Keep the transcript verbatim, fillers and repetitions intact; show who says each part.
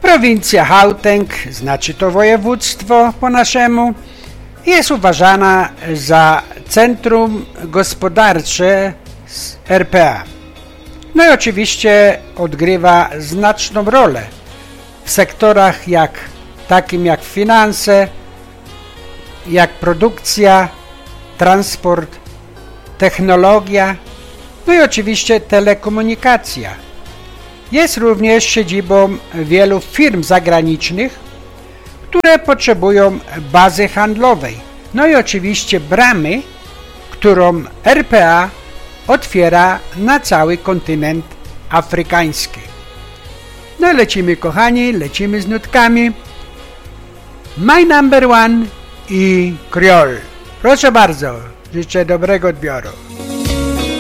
Speaker 1: Prowincja Gauteng, znaczy to województwo po naszemu, jest uważana za centrum gospodarcze z R P A. No i oczywiście odgrywa znaczną rolę w sektorach jak, takim jak finanse, jak produkcja, transport, technologia, no i oczywiście telekomunikacja. Jest również siedzibą wielu firm zagranicznych, które potrzebują bazy handlowej, no i oczywiście bramy, którą R P A otwiera na cały kontynent afrykański. No i lecimy, kochani, lecimy z nutkami. My Number One i Creole. Proszę bardzo, życzę dobrego odbioru.